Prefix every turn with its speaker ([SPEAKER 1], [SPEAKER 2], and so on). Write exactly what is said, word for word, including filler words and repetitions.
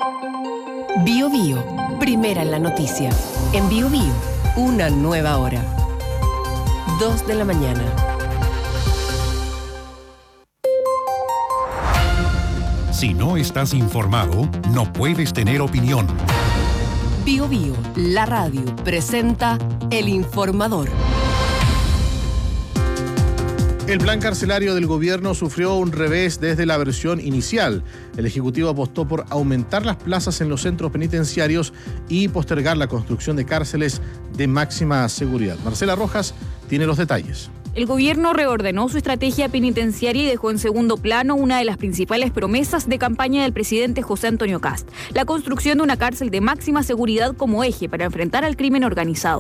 [SPEAKER 1] Bio Bio, primera en la noticia. En Bio Bio, una nueva hora. Dos de la mañana.
[SPEAKER 2] Si no estás informado, no puedes tener opinión.
[SPEAKER 1] Bio Bio, la radio, presenta El Informador.
[SPEAKER 3] El plan carcelario del gobierno sufrió un revés desde la versión inicial. El Ejecutivo apostó por aumentar las plazas en los centros penitenciarios y postergar la construcción de cárceles de máxima seguridad. Marcela Rojas tiene los detalles.
[SPEAKER 4] El gobierno reordenó su estrategia penitenciaria y dejó en segundo plano una de las principales promesas de campaña del presidente José Antonio Kast: la construcción de una cárcel de máxima seguridad como eje para enfrentar al crimen organizado.